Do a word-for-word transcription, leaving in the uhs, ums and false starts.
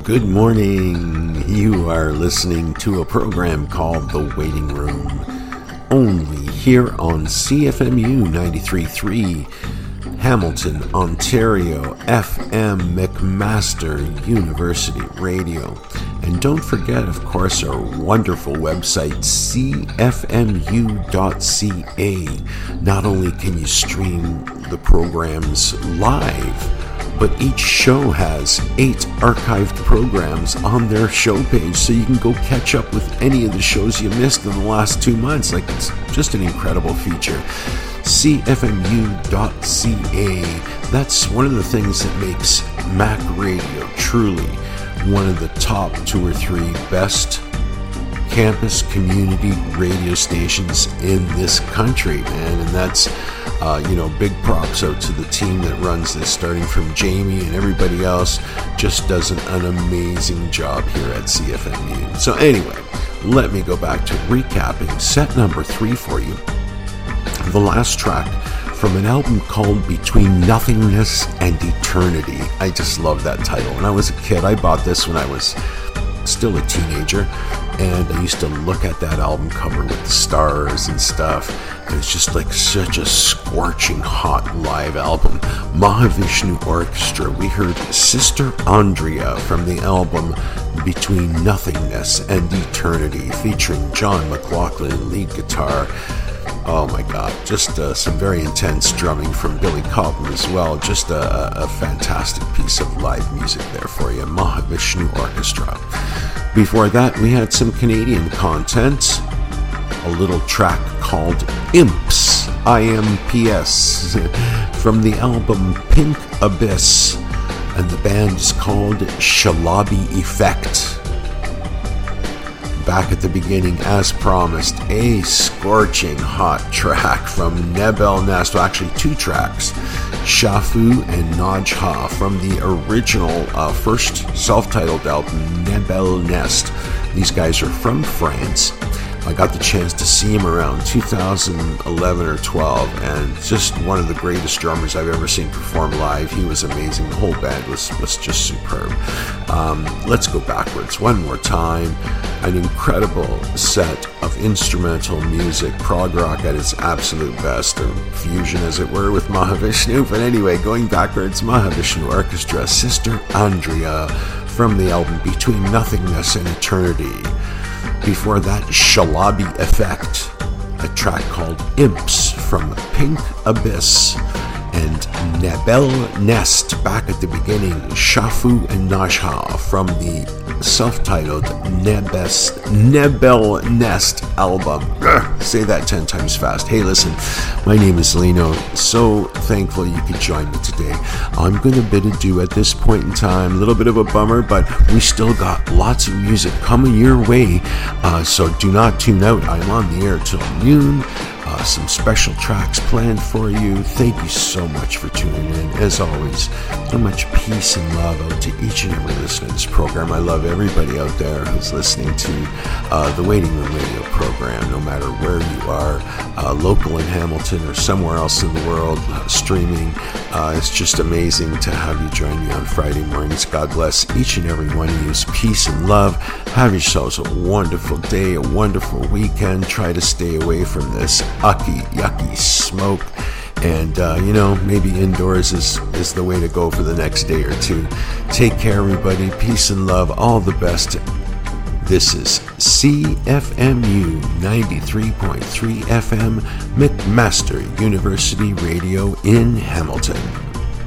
Good morning. You are listening to a program called The Waiting Room, only here on C F M U ninety-three point three, Hamilton, Ontario, F M McMaster University Radio. And don't forget, of course, our wonderful website, c f m u dot c a. Not only can you stream the programs live, but each show has eight archived programs on their show page, so you can go catch up with any of the shows you missed in the last two months. Like, it's just an incredible feature. c f m u dot c a. That's one of the things that makes Mac Radio truly one of the top two or three best campus community radio stations in this country, man. And that's Uh, you know, big props out to the team that runs this, starting from Jamie and everybody else. Just does an, an amazing job here at C F M U. So anyway, let me go back to recapping set number three for you. The last track from an album called Between Nothingness and Eternity. I just love that title. When I was a kid, I bought this when I was still a teenager, and I used to look at that album cover with the stars and stuff, and it's just like such a scorching hot live album. Mahavishnu Orchestra. We heard Sister Andrea from the album Between Nothingness and Eternity, featuring John McLaughlin lead guitar. Oh my God, just uh, some very intense drumming from Billy Cobham as well. Just a, a fantastic piece of live music there for you, Mahavishnu Orchestra. Before that, we had some Canadian content, a little track called Imps, I M P S, from the album Pink Abyss, and the band is called Shalabi Effect. Back at the beginning, as promised, a scorching hot track from Nebel Nest. Well, actually, two tracks, Shafu and Najha, from the original uh, first self-titled album, Nebel Nest. These guys are from France. I got the chance to see him around two thousand eleven or twelve, and just one of the greatest drummers I've ever seen perform live. He was amazing. The whole band was, was just superb. Um, let's go backwards one more time. An incredible set of instrumental music, prog rock at its absolute best, or fusion as it were, with Mahavishnu. But anyway, going backwards, Mahavishnu Orchestra, Sister Andrea, from the album Between Nothingness and Eternity. Before that, Shalabi Effect, a track called Imps from Pink Abyss, and Nebel Nest, back at the beginning, Shafu and Najha, from the self-titled Nebes, Nebel Nest album. Urgh, say that ten times fast. Hey, listen, my name is Lino. So thankful you could join me today. I'm going to bid adieu at this point in time. A little bit of a bummer, but we still got lots of music coming your way. Uh, so do not tune out. I'm on the air till noon. Uh, some special tracks planned for you. Thank you so much for tuning in. As always, so much peace and love out to each and every listener to this program. I love everybody out there who's listening to uh, the Waiting Room Radio program, no matter where you are, uh, local in Hamilton or somewhere else in the world, uh, streaming. Uh, it's just amazing to have you join me on Friday mornings. God bless each and every one of you. Peace and love. Have yourselves a wonderful day, a wonderful weekend. Try to stay away from this ucky, yucky smoke. And, uh, you know, maybe indoors is, is the way to go for the next day or two. Take care, everybody. Peace and love. All the best. This is C F M U ninety-three point three F M, McMaster University Radio in Hamilton.